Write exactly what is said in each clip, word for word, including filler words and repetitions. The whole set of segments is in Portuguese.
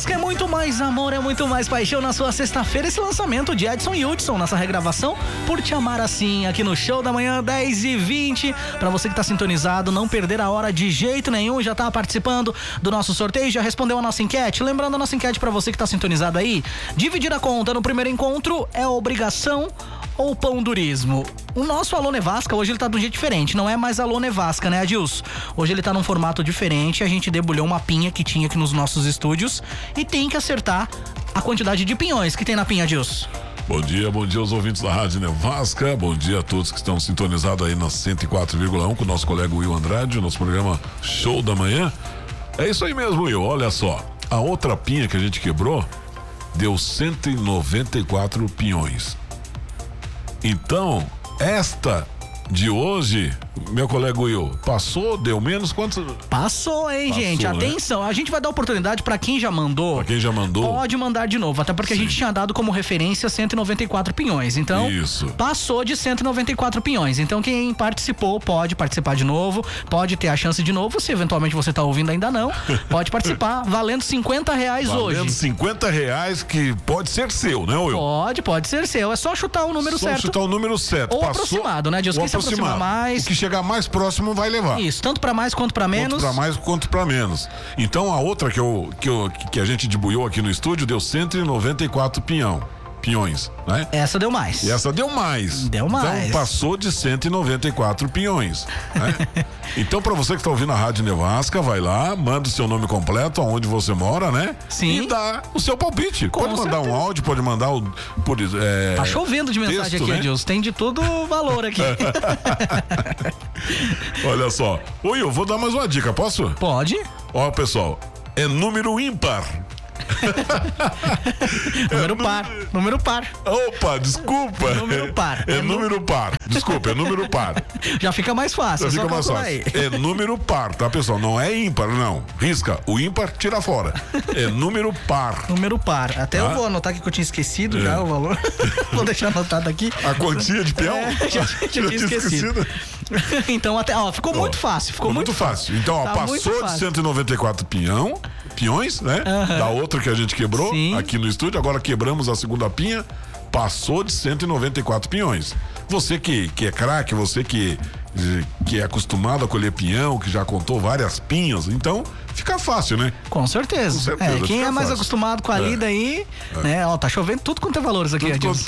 Nevasca é muito mais amor, é muito mais paixão na sua sexta-feira. Esse lançamento de Edson Hudson, nessa regravação Por Te Amar Assim, aqui no Show da Manhã, dez e vinte. Pra você que tá sintonizado, não perder a hora de jeito nenhum, já tá participando do nosso sorteio, já respondeu a nossa enquete. Lembrando a nossa enquete pra você que tá sintonizado aí, dividir a conta no primeiro encontro é obrigação ou pão durismo? O nosso Alô Nevasca hoje ele tá de um jeito diferente, não é mais Alô Nevasca, né, Adilson? Hoje ele tá num formato diferente, a gente debulhou uma pinha que tinha aqui nos nossos estúdios e tem que acertar a quantidade de pinhões que tem na pinha, Adilson. Bom dia, bom dia aos ouvintes da Rádio Nevasca, bom dia a todos que estão sintonizados aí na cento e quatro vírgula um com o nosso colega Will Andrade, o nosso programa Show da Manhã. É isso aí mesmo, Will, olha só, a outra pinha que a gente quebrou deu cento e noventa e quatro pinhões. Então, esta de hoje, meu colega Will, passou, deu menos? Quantos? Passou, hein, Passou, gente? Né? Atenção, a gente vai dar oportunidade pra quem já mandou. Pra quem já mandou. Pode mandar de novo, até porque Sim. a gente tinha dado como referência cento e noventa e quatro pinhões. Então, Isso. passou de cento e noventa e quatro pinhões. Então, quem participou pode participar de novo, pode ter a chance de novo. Se eventualmente você tá ouvindo ainda não, pode participar, valendo cinquenta reais valendo hoje. Valendo cinquenta reais, que pode ser seu, né, Will? Pode, pode ser seu. É só chutar o número só certo. Só chutar o número certo. Ou Passou, aproximado, né? Diz que se aproximar mais. O que chegar mais próximo vai levar. Isso, tanto pra mais quanto pra menos. Quanto pra mais quanto pra menos. Então a outra que, eu, que, eu, que a gente debuiou aqui no estúdio deu cento e noventa e quatro pinhão. Pinhões, né? Essa deu mais. E essa deu mais. Deu mais. Então passou de cento e noventa e quatro pinhões, né? Então, pra você que tá ouvindo a Rádio Nevasca, vai lá, manda o seu nome completo, aonde você mora, né? Sim. E dá o seu palpite. Com pode mandar certeza. um áudio, pode mandar o. Por, é, tá chovendo de mensagem texto, aqui, né? Adilson. Tem de tudo valor aqui. Olha só. Oi, eu vou dar mais uma dica, posso? Pode. Ó, pessoal, é número ímpar. número é par, número... número par. Opa, desculpa. Número par. É, é número par. Desculpa, é número par. Já fica mais fácil. Já fica mais fácil. Aí. É número par, tá, pessoal? Não é ímpar, não. Risca. O ímpar, tira fora. É número par. Número par. Até tá? Eu vou anotar aqui que eu tinha esquecido é. já o valor. Vou deixar anotado aqui. A quantia de peão? É, já, já, já tinha esquecido. esquecido. Então, até, ó, ficou ó, muito fácil. Ficou muito, muito fácil. Então, ó, tá passou de cento e noventa e quatro pinhão. Pinhões, né? Uhum. Da outra que a gente quebrou Sim. aqui no estúdio, agora quebramos a segunda pinha, passou de cento e noventa e quatro pinhões. Você que, que é craque, você que, que é acostumado a colher pinhão, que já contou várias pinhas, então fica fácil, né? Com certeza. Com certeza é, quem é mais fácil. Acostumado com a é. lida aí, é. né? Ó, tá chovendo tudo quanto é valores aqui, Adilson.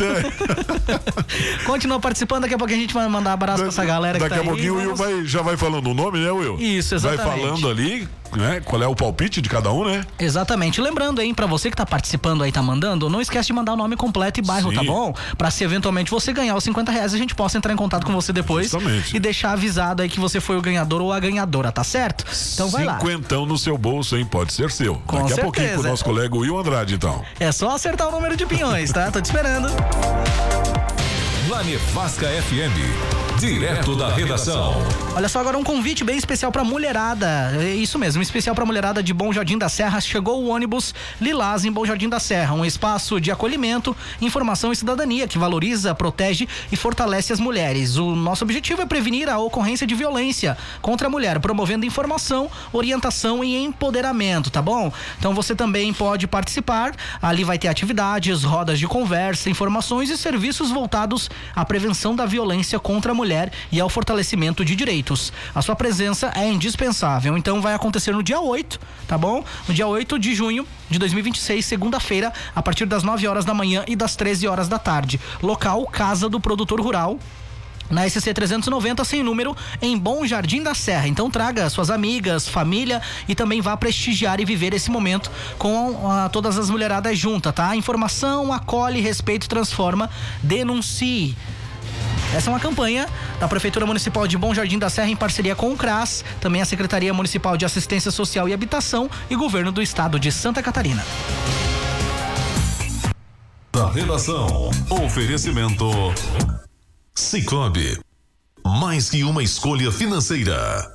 Continua participando, daqui a pouco a gente vai mandar abraço da, pra essa galera daqui que tá a pouquinho aí, o Will vai, já vai falando o nome, né, Will? Isso, exatamente. Vai falando ali, né? Qual é o palpite de cada um, né? Exatamente. Lembrando aí, pra você que tá participando aí, tá mandando, não esquece de mandar o nome completo e bairro, Sim. tá bom? Pra se eventualmente você ganhar os cinquenta reais, a gente possa entrar em contato com você depois. Justamente. E deixar avisado aí que você foi o ganhador ou a ganhadora, tá certo? Então vai lá. Cinquentão no seu bolso, hein? Pode ser seu. Com Daqui certeza. a pouquinho com o nosso colega Will Andrade, então. É só acertar o número de pinhões, tá? Tô te esperando. Na Nevasca F M, direto da redação. Olha só, agora um convite bem especial pra mulherada. É isso mesmo, um especial pra mulherada de Bom Jardim da Serra. Chegou o ônibus Lilás em Bom Jardim da Serra, um espaço de acolhimento, informação e cidadania que valoriza, protege e fortalece as mulheres. O nosso objetivo é prevenir a ocorrência de violência contra a mulher, promovendo informação, orientação e empoderamento, tá bom? Então você também pode participar. Ali vai ter atividades, rodas de conversa, informações e serviços voltados à prevenção da violência contra a mulher e ao fortalecimento de direitos. A sua presença é indispensável. Então vai acontecer no dia oito, tá bom? No dia oito de junho de dois mil e vinte e seis, segunda-feira, a partir das nove horas da manhã e das treze horas da tarde. Local Casa do Produtor Rural, na S C trezentos e noventa, sem número, em Bom Jardim da Serra. Então traga suas amigas, família e também vá prestigiar e viver esse momento com uh, todas as mulheradas juntas, tá? Informação, acolhe, respeito, transforma, denuncie. Essa é uma campanha da Prefeitura Municipal de Bom Jardim da Serra em parceria com o CRAS, também a Secretaria Municipal de Assistência Social e Habitação e Governo do Estado de Santa Catarina. Da redação, oferecimento Sicoob, mais que uma escolha financeira.